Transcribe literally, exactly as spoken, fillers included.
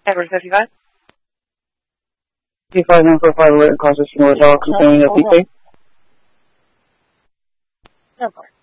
Edward fifty-five. P five one four five alert and causes single dog concerning L P C. No problem.